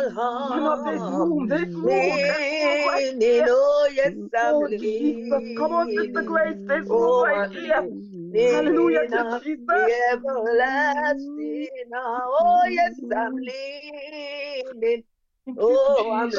Open up this heart. room, this room, this room right Leaning, here. oh yes, I'm Oh, Jesus. Come on, Sister leaning. Grace, this room Oh, right I'm here. Hallelujah leaning to on Jesus. the everlasting arm. Oh, yes, I'm leaning. Thank you, Oh, I'm Jesus.